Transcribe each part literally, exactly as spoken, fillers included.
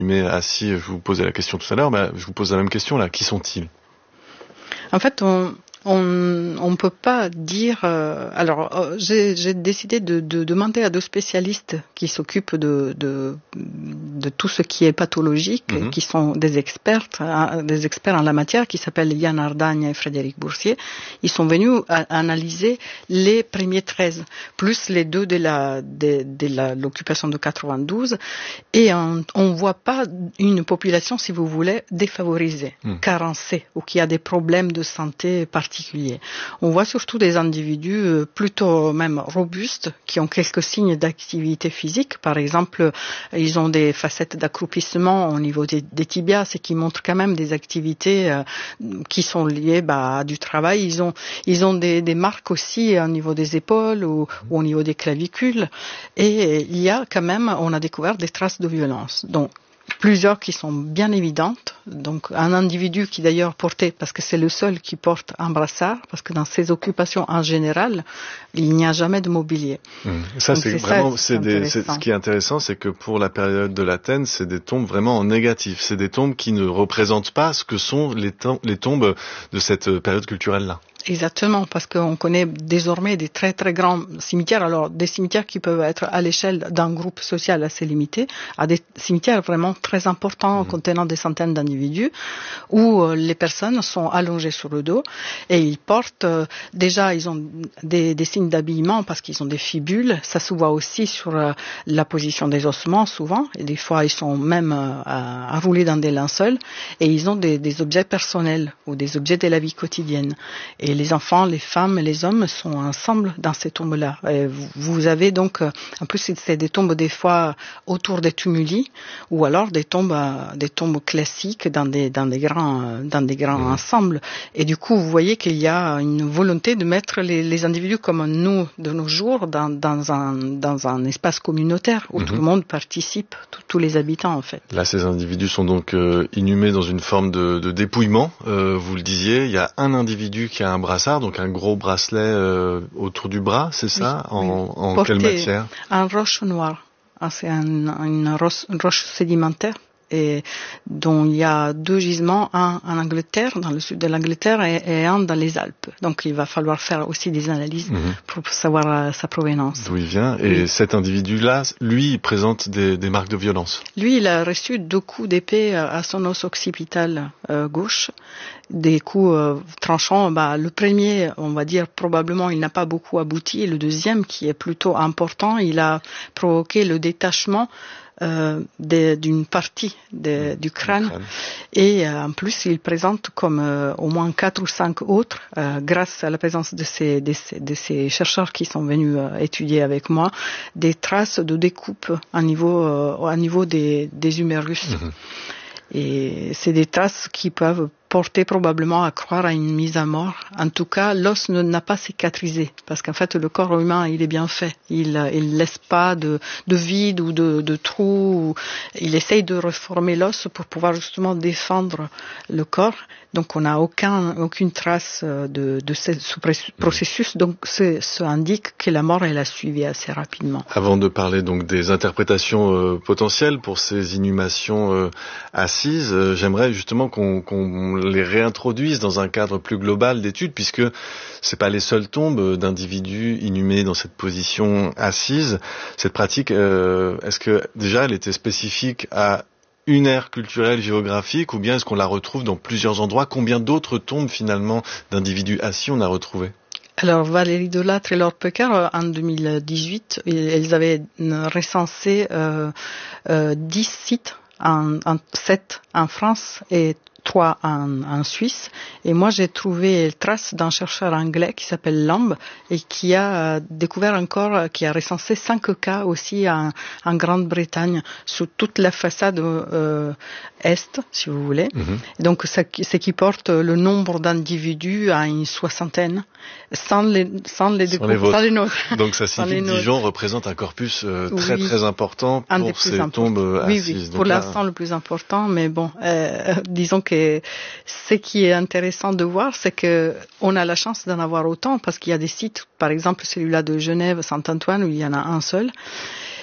inhumés assis, je vous posais la question tout à l'heure, bah, je vous pose la même question là, qui sont-ils? En fait, on... On ne peut pas dire. Euh, alors, euh, j'ai, j'ai décidé de, de demander à deux spécialistes qui s'occupent de, de, de tout ce qui est pathologique, mm-hmm. qui sont des experts, euh, des experts en la matière, qui s'appellent Yann Ardagne et Frédéric Boursier. Ils sont venus à, à analyser les premiers treize, plus les deux de la de, de la, l'occupation de quatre-vingt-douze, et on ne voit pas une population, si vous voulez, défavorisée, mm. carencée, ou qui a des problèmes de santé particuliers. On voit surtout des individus plutôt même robustes qui ont quelques signes d'activité physique. Par exemple, ils ont des facettes d'accroupissement au niveau des, des tibias, ce qui montre quand même des activités euh, qui sont liées bah, à du travail. Ils ont, ils ont des, des marques aussi au niveau des épaules ou, ou au niveau des clavicules. Et il y a quand même, on a découvert des traces de violence. Donc, plusieurs qui sont bien évidentes. Donc, un individu qui d'ailleurs portait, parce que c'est le seul qui porte un brassard, parce que dans ces occupations en général, il n'y a jamais de mobilier. Mmh. Ça, Donc, c'est, c'est vraiment, ça, c'est, c'est des, c'est, ce qui est intéressant, c'est que pour la période de l'Athènes, c'est des tombes vraiment en négatif. C'est des tombes qui ne représentent pas ce que sont les, tom- les tombes de cette période culturelle-là. Exactement, parce qu'on connaît désormais des très très grands cimetières, alors des cimetières qui peuvent être à l'échelle d'un groupe social assez limité, à des cimetières vraiment très importants, mmh. contenant des centaines d'individus, où euh, les personnes sont allongées sur le dos et ils portent, euh, déjà ils ont des, des signes d'habillement parce qu'ils ont des fibules, ça se voit aussi sur euh, la position des ossements souvent, et des fois ils sont même euh, enroulés dans des linceuls, et ils ont des, des objets personnels ou des objets de la vie quotidienne. Et Et les enfants, les femmes et les hommes sont ensemble dans ces tombes-là. Et vous avez donc, en plus, c'est des tombes des fois autour des tumuli, ou alors des tombes, des tombes classiques dans des, dans des grands, dans des grands mmh. ensembles. Et du coup, vous voyez qu'il y a une volonté de mettre les, les individus comme nous de nos jours dans, dans un, dans un espace communautaire où mmh. tout le monde participe, tout, tous les habitants en fait. Là, ces individus sont donc euh, inhumés dans une forme de, de dépouillement. Euh, vous le disiez, il y a un individu qui a un brassard, donc un gros bracelet euh, autour du bras, c'est ça? Oui, en, oui. en Porté quelle matière? En roche noire. Ah, c'est un, une, roche, une roche sédimentaire et dont il y a deux gisements, un en Angleterre, dans le sud de l'Angleterre, et, et un dans les Alpes. Donc il va falloir faire aussi des analyses mmh. pour savoir euh, sa provenance. D'où il vient. Et oui. cet individu-là, lui, il présente des, des marques de violence. Lui, il a reçu deux coups d'épée à son os occipital euh, gauche. Des coups euh, tranchants. Bah, le premier, on va dire, probablement, il n'a pas beaucoup abouti. Et le deuxième, qui est plutôt important, il a provoqué le détachement Euh, de, d'une partie de, du crâne, crâne. Et euh, en plus il présente comme euh, au moins quatre ou cinq autres euh, grâce à la présence de ces, de ces, de ces chercheurs qui sont venus euh, étudier avec moi des traces de découpe à niveau, euh, au niveau des, des humérus. Mmh. Et c'est des traces qui peuvent porter probablement à croire à une mise à mort. En tout cas, l'os ne, n'a pas cicatrisé, parce qu'en fait, le corps humain, il est bien fait. Il ne laisse pas de, de vide ou de, de trou. Il essaye de reformer l'os pour pouvoir justement défendre le corps. Donc, on n'a aucun, aucune trace de, de ce, ce processus. Donc, ça indique que la mort, elle a suivi assez rapidement. Avant de parler donc des interprétations euh, potentielles pour ces inhumations euh, assises, euh, j'aimerais justement qu'on, qu'on les réintroduise dans un cadre plus global d'études, puisque c'est pas les seules tombes d'individus inhumés dans cette position assise. Cette pratique, euh, est-ce que déjà elle était spécifique à une aire culturelle géographique, ou bien est-ce qu'on la retrouve dans plusieurs endroits? Combien d'autres tombes finalement d'individus assis on a retrouvé? Alors Valérie Delattre et Laure Pecard, en deux mille dix-huit, elles avaient recensé euh, euh, dix sites, en, en sept en France et trois en, en Suisse. Et moi, j'ai trouvé trace d'un chercheur anglais qui s'appelle Lamb et qui a découvert encore, qui a recensé cinq cas aussi en, en Grande-Bretagne sur toute la façade euh, est, si vous voulez. Mm-hmm. Donc, ce qui porte le nombre d'individus à une soixantaine, sans les, sans les, sans les, sans les nôtres. Donc, ça signifie que Dijon représente un corpus euh, très, oui, très important pour ces tombes importants. assises. Oui, oui, Donc, pour là... l'instant, le plus important, mais bon, euh, disons que que ce qui est intéressant de voir, c'est que on a la chance d'en avoir autant, parce qu'il y a des sites, par exemple celui-là de Genève, Saint-Antoine, où il y en a un seul.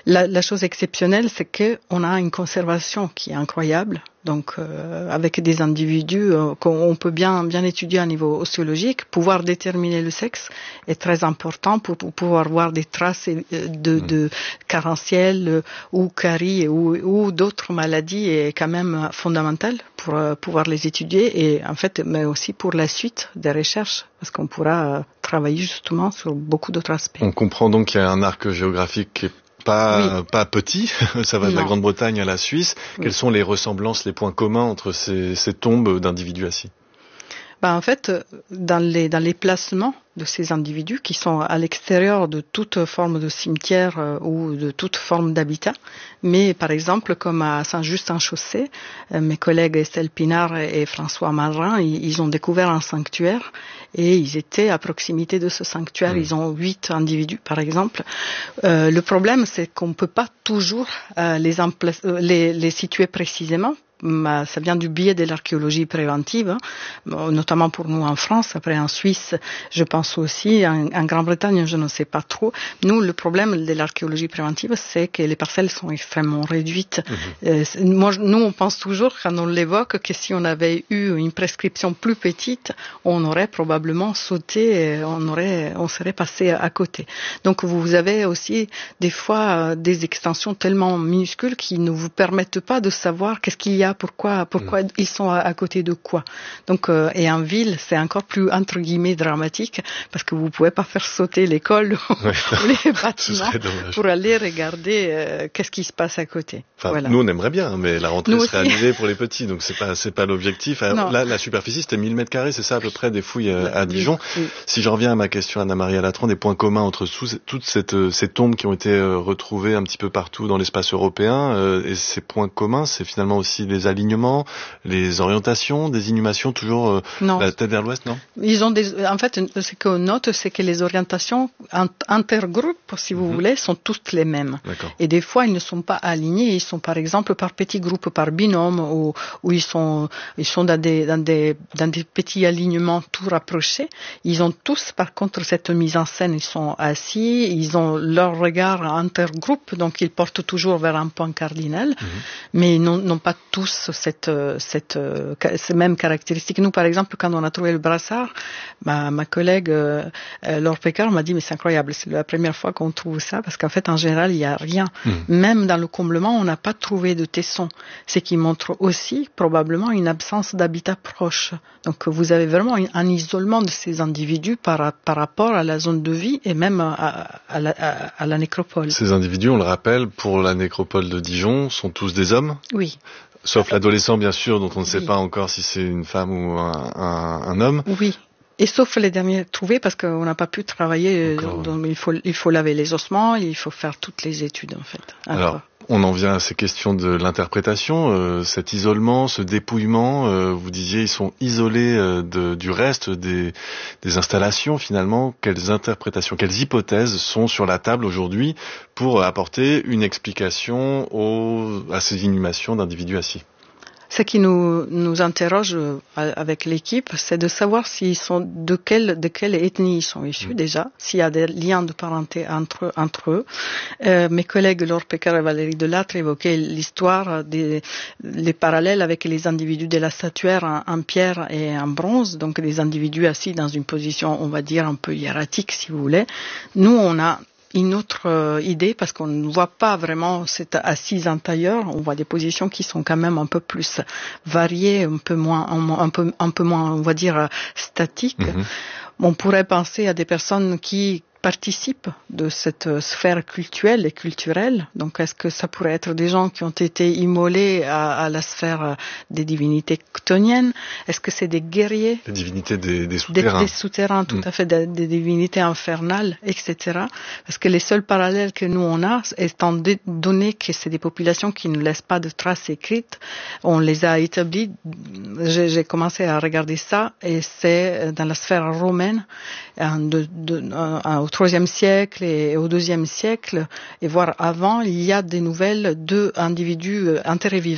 La, la chose exceptionnelle, c'est que on a une conservation qui est incroyable. Donc, euh, avec des individus euh, qu'on peut bien bien étudier à niveau ostéologique, pouvoir déterminer le sexe est très important pour, pour pouvoir voir des traces de, mmh. de carentiel euh, ou carie ou, ou d'autres maladies est quand même fondamental pour euh, pouvoir les étudier et en fait, mais aussi pour la suite des recherches, parce qu'on pourra euh, travailler justement sur beaucoup d'autres aspects. On comprend donc qu'il y a un arc géographique qui est Pas, oui. pas petit, ça va de non. la Grande-Bretagne à la Suisse. Oui. Quelles sont les ressemblances, les points communs entre ces, ces tombes d'individus assis? Ben, en fait, dans les, dans les placements de ces individus qui sont à l'extérieur de toute forme de cimetière euh, ou de toute forme d'habitat, mais par exemple comme à Saint-Just-en-Chaussée, euh, mes collègues Estelle Pinard et François Malrin, ils, ils ont découvert un sanctuaire et ils étaient à proximité de ce sanctuaire. Mmh. Ils ont huit individus par exemple. Euh, le problème, c'est qu'on ne peut pas toujours euh, les, empla- euh, les, les situer précisément. Ça vient du biais de l'archéologie préventive, hein, notamment pour nous en France. Après en Suisse, je pense aussi, en, en Grande-Bretagne, je ne sais pas trop. Nous, le problème de l'archéologie préventive, c'est que les parcelles sont extrêmement réduites. Mmh. Euh, moi, nous, on pense toujours, quand on l'évoque, que si on avait eu une prescription plus petite, on aurait probablement sauté, on aurait, on serait passé à côté. Donc, vous avez aussi des fois des extensions tellement minuscules qui ne vous permettent pas de savoir qu'est-ce qu'il y a. Pourquoi, pourquoi mmh. ils sont à, à côté de quoi. Donc, euh, et en ville, c'est encore plus entre guillemets dramatique parce que vous pouvez pas faire sauter l'école ou, ouais. ou les bâtiments pour aller regarder euh, qu'est-ce qui se passe à côté. Enfin, voilà. Nous, on aimerait bien, mais la rentrée nous serait aussi. annulée pour les petits, donc c'est pas c'est pas l'objectif. Alors, là, la superficie, c'était mille mètres carrés, c'est ça à peu près des fouilles à, à Dijon. Oui, oui. Si je reviens à ma question, Anna-Maria Latran, des points communs entre sous, toutes cette, ces tombes qui ont été retrouvées un petit peu partout dans l'espace européen, euh, et ces points communs, c'est finalement aussi les alignements, les orientations, des inhumations toujours euh, la tête vers l'ouest, non? Ils ont des, en fait, ce qu'on note, c'est que les orientations intergroupes, si vous mm-hmm. voulez, sont toutes les mêmes. D'accord. Et des fois, ils ne sont pas alignés. Ils sont, par exemple, par petits groupes, par binôme, ou, ou ils sont, ils sont dans des, dans des, dans des petits alignements tout rapprochés. Ils ont tous, par contre, cette mise en scène. Ils sont assis, ils ont leur regard intergroupe, donc ils portent toujours vers un point cardinal, mm-hmm. mais ils n'ont, n'ont pas tous cette, cette, ces mêmes caractéristiques. Nous, par exemple, quand on a trouvé le brassard, ma, ma collègue euh, Laure Pécard m'a dit mais c'est incroyable, c'est la première fois qu'on trouve ça parce qu'en fait en général il n'y a rien. Mmh. Même dans le comblement on n'a pas trouvé de tesson, ce qui montre aussi probablement une absence d'habitat proche. Donc vous avez vraiment un, un isolement de ces individus par, par rapport à la zone de vie et même à, à, la, à, à la nécropole. Ces individus, on le rappelle, pour la nécropole de Dijon, sont tous des hommes? Oui. Sauf l'adolescent, bien sûr, dont on ne sait oui. pas encore si c'est une femme ou un, un, un homme. Oui. Et sauf les derniers trouvés, parce qu'on n'a pas pu travailler, donc, donc il faut, il faut laver les ossements, il faut faire toutes les études, en fait. Alors, on en vient à ces questions de l'interprétation, euh, cet isolement, ce dépouillement, euh, vous disiez, ils sont isolés euh, de, du reste des, des installations, finalement. Quelles interprétations, quelles hypothèses sont sur la table aujourd'hui pour apporter une explication aux, à ces inhumations d'individus assis? Ce qui nous, nous interroge avec l'équipe, c'est de savoir s'ils sont de quelle, de quelle ethnie ils sont issus mmh. déjà, s'il y a des liens de parenté entre, entre eux. Euh, mes collègues Laure Pécard et Valérie Delattre évoquaient l'histoire des les parallèles avec les individus de la statuaire en, en pierre et en bronze, donc des individus assis dans une position, on va dire, un peu hiératique, si vous voulez. Nous, on a une autre euh, idée, parce qu'on ne voit pas vraiment cette assise en tailleur, on voit des positions qui sont quand même un peu plus variées, un peu moins, un peu, un peu moins, on va dire, statiques. Mm-hmm. On pourrait penser à des personnes qui participent de cette sphère culturelle et culturelle. Donc, est-ce que ça pourrait être des gens qui ont été immolés à, à la sphère des divinités chtoniennes? Est-ce que c'est des guerriers? Les divinités des, des souterrains. Des, des souterrains, tout mmh. à fait, des, des divinités infernales, et cetera. Parce que les seuls parallèles que nous on a, étant donné que c'est des populations qui ne laissent pas de traces écrites, on les a établis. J'ai, j'ai commencé à regarder ça, et c'est dans la sphère romaine, de, de, de, au troisième siècle et au deuxième siècle, et voire avant, il y a des nouvelles d'individus enterrés vivants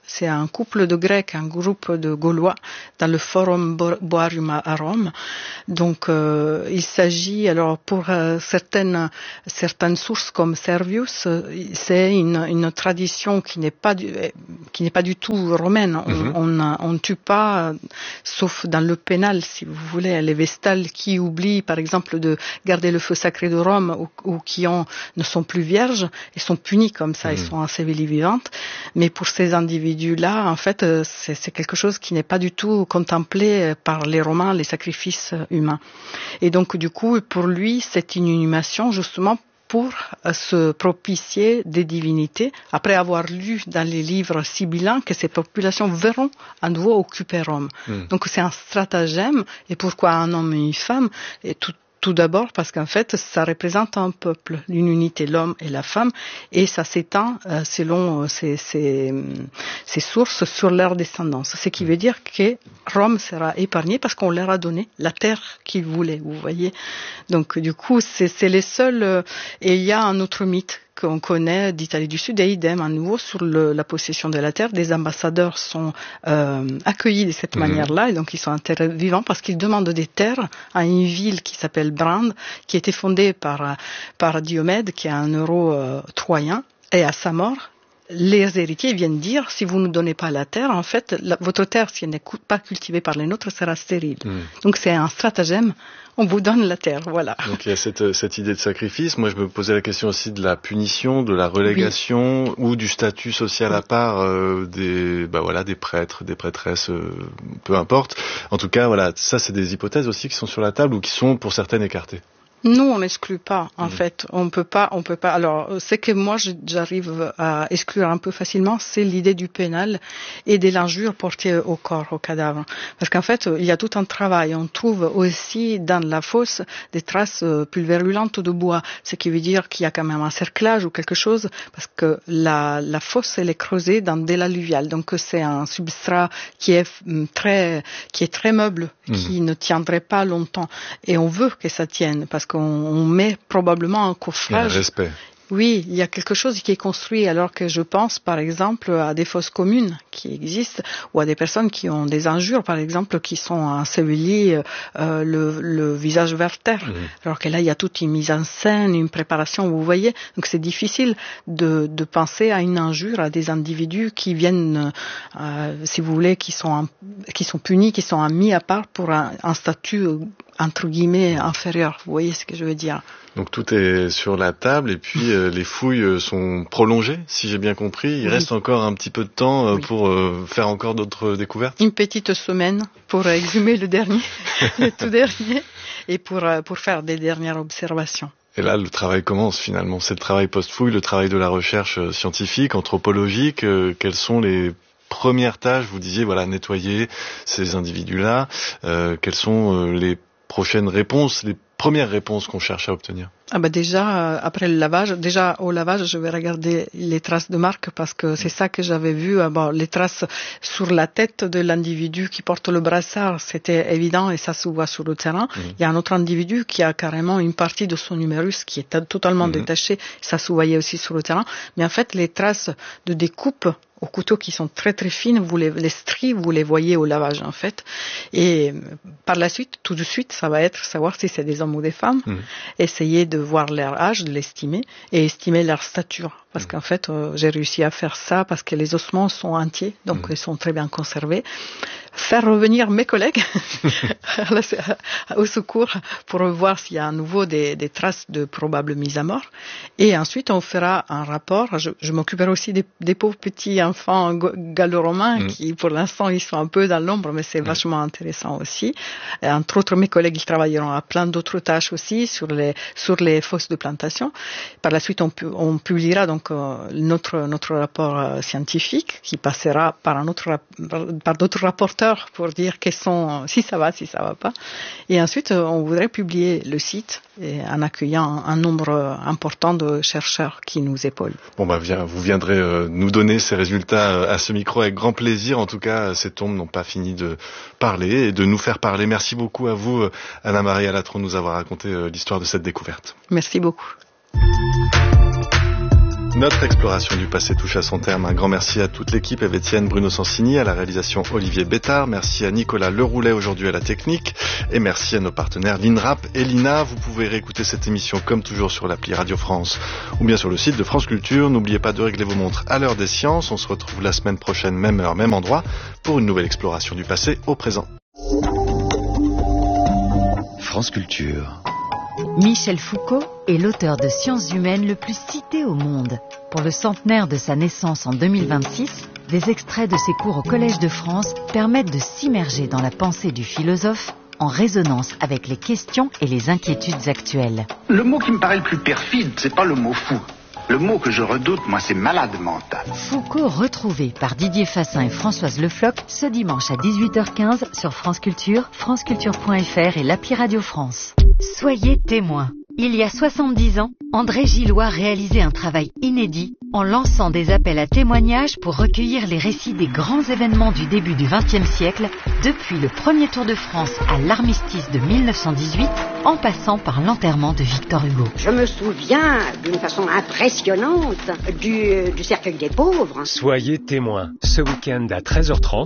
C'est un couple de Grecs, un groupe de Gaulois dans le Forum Boarium à Rome. Donc, euh, il s'agit, alors pour euh, certaines certaines sources comme Servius, c'est une, une tradition qui n'est pas du, qui n'est pas du tout romaine. On, mm-hmm. on, on tue pas, sauf dans le pénal, si vous voulez, les Vestales qui oublient, par exemple, de garder le feu sacré de Rome ou, ou qui ont, ne sont plus vierges, ils sont punis comme ça, mm-hmm. ils sont ensevelis vivantes. Mais pour ces individus-là, en fait, c'est, c'est quelque chose qui n'est pas du tout contemplé par les Romains, les sacrifices humains. Et donc, du coup, pour lui, c'est une inhumation justement pour se propitier des divinités, après avoir lu dans les livres sibyllins que ces populations verront à nouveau occuper Rome. Mm. Donc, c'est un stratagème. Et pourquoi un homme et une femme? Et tout Tout d'abord parce qu'en fait, ça représente un peuple, une unité, l'homme et la femme, et ça s'étend euh, selon ces, ces, ces sources sur leur descendance. Ce qui veut dire que Rome sera épargnée parce qu'on leur a donné la terre qu'ils voulaient, vous voyez. Donc du coup, c'est, c'est les seuls... Euh, et il y a un autre mythe qu'on connaît d'Italie du Sud, et idem à nouveau sur le, la possession de la terre. Des ambassadeurs sont euh, accueillis de cette mmh. manière-là, et donc ils sont en terre vivants parce qu'ils demandent des terres à une ville qui s'appelle Brande, qui a été fondée par, par Diomède, qui est un euro euh, troyen, et à sa mort, les héritiers viennent dire, si vous ne nous donnez pas la terre, en fait, la, votre terre, si elle n'est pas cultivée par les nôtres, sera stérile. Mmh. Donc c'est un stratagème, on vous donne la terre, voilà. Donc il y a cette, cette idée de sacrifice. Moi, je me posais la question aussi de la punition, de la relégation, oui. ou du statut social à part euh, des, bah voilà, des prêtres, des prêtresses, euh, peu importe. En tout cas, voilà, ça, c'est des hypothèses aussi qui sont sur la table ou qui sont pour certaines écartées. Nous, on n'exclut pas, en mmh. fait. On peut pas, on peut pas. Alors, c'est que moi, j'arrive à exclure un peu facilement, c'est l'idée du pénal et de l'injure portée au corps, au cadavre. Parce qu'en fait, il y a tout un travail. On trouve aussi dans la fosse des traces pulvérulentes de bois. Ce qui veut dire qu'il y a quand même un cerclage ou quelque chose, parce que la, la fosse, elle est creusée dans de l'alluvial. Donc, c'est un substrat qui est très, qui est très meuble, mmh. qui ne tiendrait pas longtemps. Et on veut que ça tienne, parce que on met probablement un coffrage. Il y a un respect. Oui, il y a quelque chose qui est construit, alors que je pense par exemple à des fosses communes qui existent ou à des personnes qui ont des injures, par exemple, qui sont ensevelies euh, le, le visage vers terre. Mmh. Alors que là, il y a toute une mise en scène, une préparation, vous voyez. Donc c'est difficile de, de penser à une injure à des individus qui viennent, euh, si vous voulez, qui sont, qui sont punis, qui sont mis à part pour un, un statut entre guillemets inférieur. Vous voyez ce que je veux dire? Donc tout est sur la table et puis euh, les fouilles sont prolongées, si j'ai bien compris. Il oui. reste encore un petit peu de temps euh, oui. pour euh, faire encore d'autres découvertes. Une petite semaine pour exhumer le dernier, le tout dernier, et pour euh, pour faire des dernières observations. Et là, le travail commence finalement. C'est le travail post-fouille, le travail de la recherche scientifique, anthropologique. Euh, quelles sont les premières tâches? Vous disiez, voilà, nettoyer ces individus-là. Euh, quelles sont euh, les prochaines réponses, les premières réponses qu'on cherche à obtenir? Ah bah déjà, euh, après le lavage, déjà au lavage, je vais regarder les traces de marque parce que c'est ça que j'avais vu. Euh, bon, les traces sur la tête de l'individu qui porte le brassard, c'était évident et ça se voit sur le terrain. Mmh. Il y a un autre individu qui a carrément une partie de son humérus qui est totalement mmh. détachée, ça se voyait aussi sur le terrain. Mais en fait, les traces de découpe au couteau qui sont très très fines, vous les, les stries, vous les voyez au lavage en fait. Et par la suite, tout de suite, ça va être savoir si c'est des hommes ou des femmes, mmh. essayer de voir leur âge, de l'estimer et estimer leur stature. Parce mmh. qu'en fait, euh, j'ai réussi à faire ça parce que les ossements sont entiers, donc mmh. ils sont très bien conservés. Faire revenir mes collègues au secours pour voir s'il y a à nouveau des, des traces de probable mise à mort. Et ensuite, on fera un rapport. Je, je m'occuperai aussi des, des pauvres petits enfants gallo-romains mmh. qui, pour l'instant, ils sont un peu dans l'ombre, mais c'est mmh. vachement intéressant aussi. Et entre autres, mes collègues, ils travailleront à plein d'autres tâches aussi sur les, sur les fosses de plantation. Par la suite, on, pu, on publiera donc euh, notre, notre rapport euh, scientifique qui passera par un autre, par d'autres rapporteurs pour dire quels sont, si ça va, si ça va pas. Et ensuite, on voudrait publier le site et en accueillant un nombre important de chercheurs qui nous épaulent. Bon bah viens, vous viendrez euh, nous donner ces résultats euh, à ce micro avec grand plaisir. En tout cas, ces tombes n'ont pas fini de parler et de nous faire parler. Merci beaucoup à vous, Anna-Marie Alatro, de nous avoir raconté euh, l'histoire de cette découverte. Merci beaucoup. Notre exploration du passé touche à son terme. Un grand merci à toute l'équipe, Eve Etienne, Bruno Sansini, à la réalisation Olivier Bétard. Merci à Nicolas Leroulet aujourd'hui à la technique. Et merci à nos partenaires l'INRAP et l'I N A. Vous pouvez réécouter cette émission comme toujours sur l'appli Radio France ou bien sur le site de France Culture. N'oubliez pas de régler vos montres à l'heure des sciences. On se retrouve la semaine prochaine, même heure, même endroit, pour une nouvelle exploration du passé au présent. France Culture. Michel Foucault est l'auteur de sciences humaines le plus cité au monde. Pour le centenaire de sa naissance en deux mille vingt-six, des extraits de ses cours au Collège de France permettent de s'immerger dans la pensée du philosophe en résonance avec les questions et les inquiétudes actuelles. Le mot qui me paraît le plus perfide, c'est pas le mot fou. Le mot que je redoute, moi, c'est malade mental. Foucault retrouvé par Didier Fassin et Françoise Le Floch ce dimanche à dix-huit heures quinze sur France Culture, franceculture point f r et l'appli Radio France. Soyez témoins. Il y a soixante-dix ans, André Gillois réalisait un travail inédit en lançant des appels à témoignages pour recueillir les récits des grands événements du début du vingtième siècle, depuis le premier Tour de France à l'armistice de mille neuf cent dix-huit, en passant par l'enterrement de Victor Hugo. Je me souviens d'une façon impressionnante du, du cercueil des pauvres. Soyez témoins. Ce week-end à treize heures trente,